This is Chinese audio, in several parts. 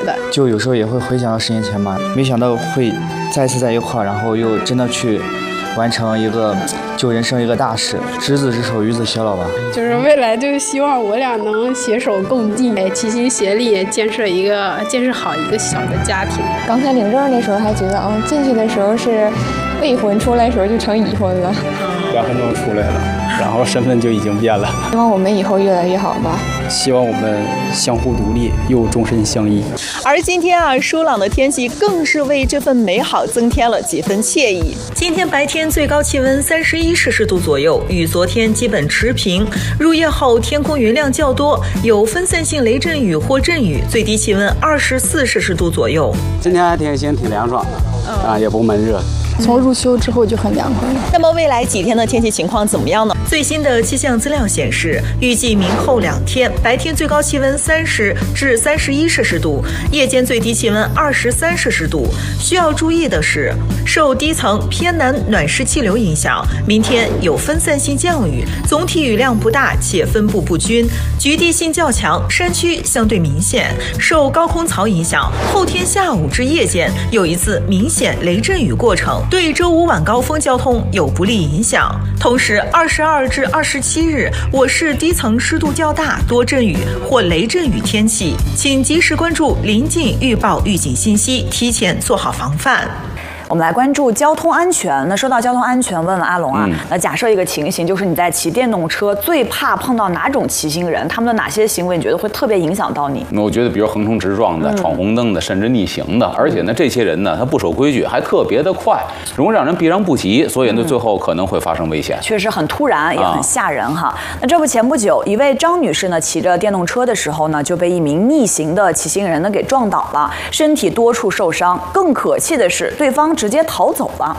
的。 就有时候也会回想到10年前吧，没想到会再次在一块儿，然后又真的去完成一个就人生一个大事，执子之手，与子偕老吧。 就是未来就希望我俩能携手共进，齐心协力建设好一个小的家庭。 刚才领证的时候还觉得进去的时候是未婚，出来的时候就成已婚了。 2分钟出来了，然后身份就已经变了。 希望我们以后越来越好吧。 希望我们相互独立又终身相依。 而今天舒朗的天气更是为这份美好增添了几分惬意。今天白天最高气温31摄氏度左右，与昨天基本持平。入夜后天空云量较多，有分散性雷阵雨或阵雨，最低气温24摄氏度左右。 今天天气挺凉爽的，也不闷热。 从入秋之后就很凉快了。 那么未来几天的天气情况怎么样呢？最新的气象资料显示，预计明后2天白天最高气温30至31摄氏度，夜间最低气温23摄氏度。需要注意的是，受低层偏南暖湿气流影响，明天有分散性降雨，总体雨量不大且分布不均，局地性较强，山区相对明显。受高空槽影响，后天下午至夜间有一次明显雷阵雨过程，对周五晚高峰交通有不利影响。同时22至27日，我市低层湿度较大，多阵雨或雷阵雨天气，请及时关注临近预报预警信息，提前做好防范。我们来关注交通安全。那说到交通安全，问问阿龙啊，那假设一个情形，就是你在骑电动车，最怕碰到哪种骑行人？他们的哪些行为你觉得会特别影响到你？ 我觉得，比如横冲直撞的、闯红灯的，甚至逆行的，而且呢，这些人呢，他不守规矩，还特别的快，容易让人避让不及，所以呢，最后可能会发生危险。 确实很突然，也很吓人哈。那这不前不久，一位张女士呢，骑着电动车的时候呢，就被一名逆行的骑行人呢给撞倒了，身体多处受伤。更可气的是，对方直接逃走了。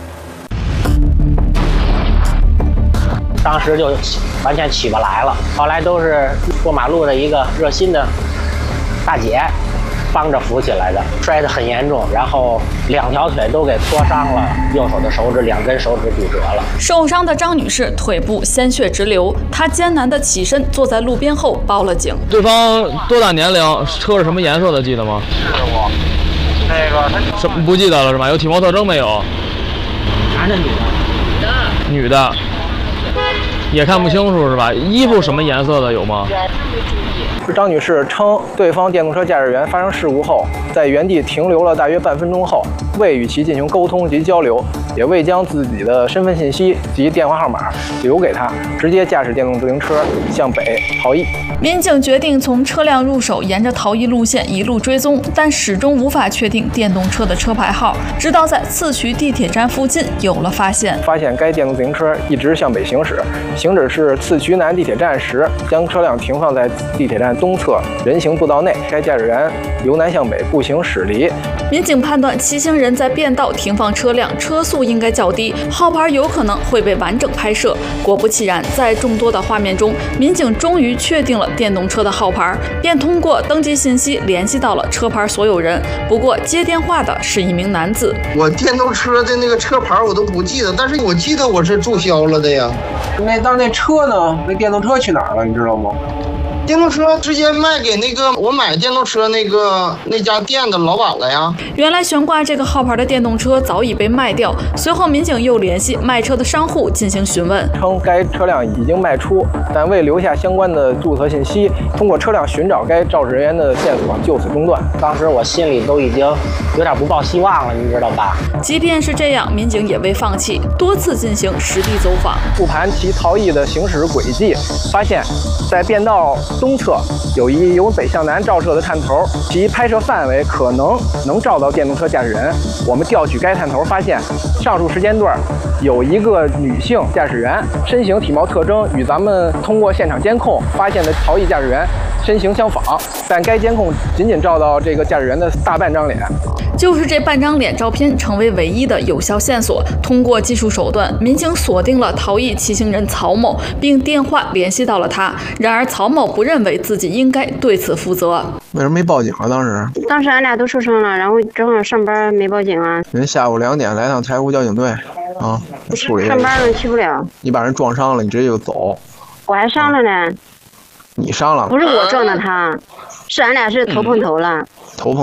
当时就完全起不来了，后来都是过马路的一个热心的大姐帮着扶起来的，摔得很严重，然后2条腿都给挫伤了，右手的手指2根手指骨折了。 受伤的张女士腿部鲜血直流，她艰难地起身，坐在路边后报了警。 对方多大年龄？车是什么颜色的？记得吗？ 是我，那个什么不记得了是吧？有体貌特征没有？ 男的女的？ 女的。也看不清楚是吧？衣服什么颜色的有吗？ 张女士称，对方电动车驾驶员发生事故后，在原地停留了大约半分钟后，未与其进行沟通及交流，也未将自己的身份信息及电话号码留给他，直接驾驶电动自行车向北逃逸。 民警决定从车辆入手，沿着逃逸路线一路追踪，但始终无法确定电动车的车牌号，直到在次渠地铁站附近有了发现该电动自行车一直向北行驶，行驶至次渠南地铁站时，将车辆停放在地铁站东侧人行步道内，该驾驶员由南向北步行驶离。 民警判断骑行人在变道停放车辆，车速应该较低，号牌有可能会被完整拍摄。果不其然，在众多的画面中，民警终于确定了电动车的号牌，便通过登记信息联系到了车牌所有人。不过接电话的是一名男子。 我电动车的那个车牌我都不记得，但是我记得我是注销了的呀。 那车呢？那电动车去哪儿了？你知道吗？ 电动车直接卖给那个我买电动车那家店的老板了呀。 原来悬挂这个号牌的电动车早已被卖掉。随后民警又联系卖车的商户进行询问， 称该车辆已经卖出，但未留下相关的注册信息。通过车辆寻找该肇事人员的线索，就此中断。 当时我心里都已经有点不抱希望了，你知道吧？ 即便是这样，民警也未放弃，多次进行实地走访， 复盘其逃逸的行驶轨迹，发现，在变道东侧有一由北向南照射的探头，其拍摄范围可能照到电动车驾驶人。我们调取该探头，发现上述时间段有一个女性驾驶员，身形体貌特征与咱们通过现场监控发现的逃逸驾驶员身形相仿，但该监控仅照到这个驾驶员的大半张脸。 就是这半张脸照片成为唯一的有效线索。通过技术手段，民警锁定了逃逸骑行人曹某，并电话联系到了他。然而曹某不认为自己应该对此负责。 为什么没报警啊？ 当时俺俩都受伤了，然后正好上班没报警啊。 人下午2点来趟柴胡交警队啊，处理。 上班了去不了。 你把人撞伤了，你直接就走。 我还伤了呢。 你伤了？ 不是我撞的他，是俺俩是头碰头了。 头碰